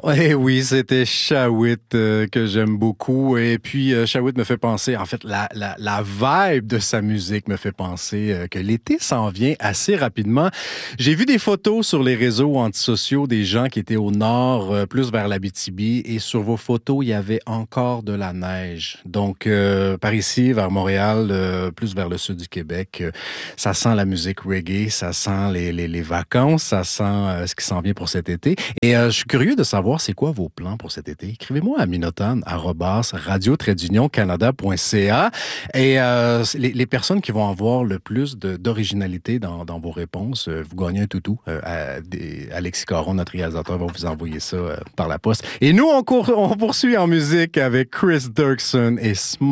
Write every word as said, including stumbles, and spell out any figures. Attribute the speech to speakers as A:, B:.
A: Eh oui, c'était Shawit euh, que j'aime beaucoup. Et puis, euh, Shawit me fait penser, en fait, la, la, la vibe de sa musique me fait penser euh, que l'été s'en vient assez rapidement. J'ai vu des photos sur les réseaux antisociaux des gens qui étaient au nord, euh, plus vers l'Abitibi. Et sur vos photos, il y avait encore de la neige. Donc, euh, par ici, vers Montréal, euh, plus vers le sud du Québec, euh, ça sent la musique reggae, ça sent les, les, les vacances, ça sent euh, ce qui s'en vient pour cet été. Et euh, je suis curieux de savoir c'est quoi vos plans pour cet été. Écrivez-moi à minotan arobase radio tiret canada point c a et euh, les, les personnes qui vont avoir le plus de, d'originalité dans, dans vos réponses, euh, vous gagnez un toutou. Euh, à, des, Alexis Caron, notre réalisateur, va vous envoyer ça euh, par la poste. Et nous, on, court, on poursuit en musique avec Chris Dirksen et Smile.